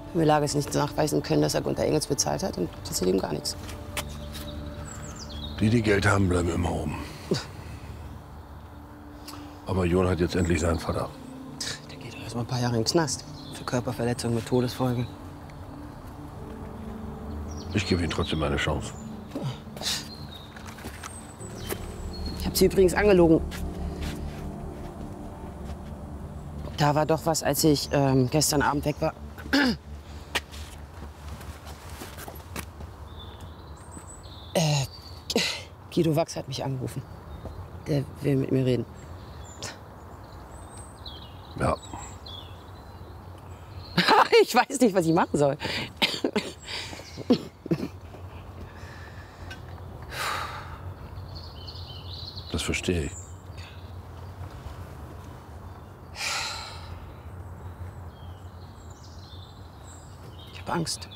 Wenn wir Lagers nicht nachweisen können, dass er Gunter Engels bezahlt hat, dann passiert ihm gar nichts. Die Geld haben, bleiben immer oben. Aber Jon hat jetzt endlich seinen Vater. Der geht doch erst mal ein paar Jahre in den Knast. Für Körperverletzung mit Todesfolge. Ich gebe ihm trotzdem eine Chance. Ich habe sie übrigens angelogen. Da war doch was, als ich gestern Abend weg war. Guido Wachs hat mich angerufen. Der will mit mir reden. Ja. Ich weiß nicht, was ich machen soll. Das verstehe ich. Ich habe Angst.